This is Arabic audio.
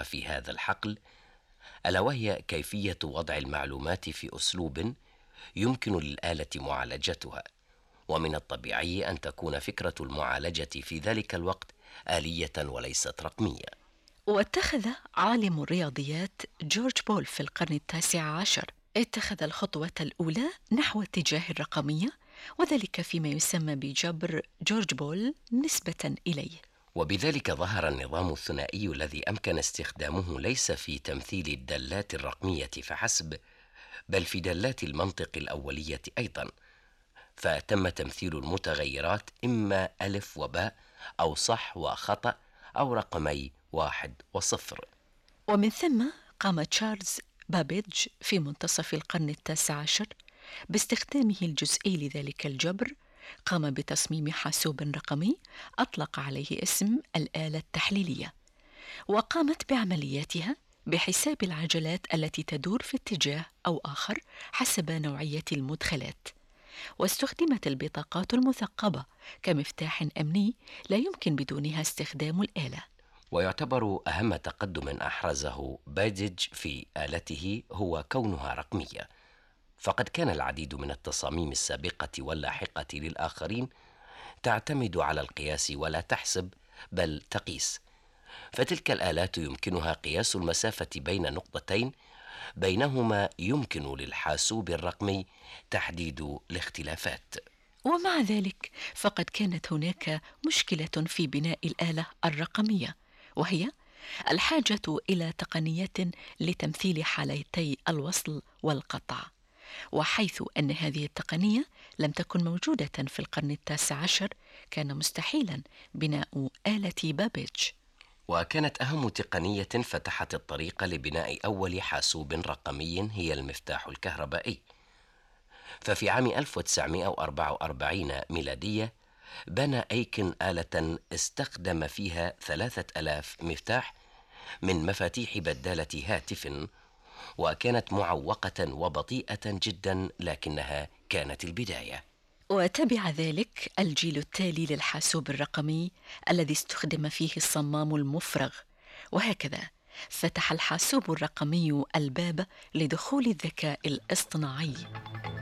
ذكرها في هذا الحقل، ألا وهي كيفية وضع المعلومات في أسلوب يمكن للآلة معالجتها. ومن الطبيعي أن تكون فكرة المعالجة في ذلك الوقت آلية وليست رقمية. واتخذ عالم الرياضيات جورج بول في القرن التاسع عشر اتخذ الخطوة الأولى نحو اتجاه الرقمية، وذلك فيما يسمى بجبر جورج بول نسبة إليه. وبذلك ظهر النظام الثنائي الذي أمكن استخدامه ليس في تمثيل الدالات الرقمية فحسب، بل في دالات المنطق الأولية أيضا، فتم تمثيل المتغيرات إما ألف وباء أو صح وخطأ أو رقمي 1 و0. ومن ثم قام تشارلز بابيج في منتصف القرن التاسع عشر باستخدامه الجزئي لذلك الجبر. قام بتصميم حاسوب رقمي أطلق عليه اسم الآلة التحليلية، وقامت بعملياتها بحساب العجلات التي تدور في اتجاه أو آخر حسب نوعية المدخلات. واستخدمت البطاقات المثقبة كمفتاح أمني لا يمكن بدونها استخدام الآلة. ويعتبر أهم تقدم أحرزه بابيج في آلته هو كونها رقمية، فقد كان العديد من التصاميم السابقة واللاحقة للآخرين تعتمد على القياس ولا تحسب بل تقيس، فتلك الآلات يمكنها قياس المسافة بين نقطتين بينهما يمكن للحاسوب الرقمي تحديد الاختلافات. ومع ذلك فقد كانت هناك مشكلة في بناء الآلة الرقمية، وهي الحاجة إلى تقنية لتمثيل حالتي الوصل والقطع، وحيث أن هذه التقنية لم تكن موجودة في القرن التاسع عشر كان مستحيلا بناء آلة بابيج. وكانت أهم تقنية فتحت الطريق لبناء أول حاسوب رقمي هي المفتاح الكهربائي. ففي عام 1944 ميلادية بنى أيكن آلة استخدم فيها 3000 مفتاح من مفاتيح بدالة هاتف، وكانت معوقة وبطيئة جدا، لكنها كانت البداية. وتبع ذلك الجيل التالي للحاسوب الرقمي الذي استخدم فيه الصمام المفرغ، وهكذا فتح الحاسوب الرقمي الباب لدخول الذكاء الاصطناعي.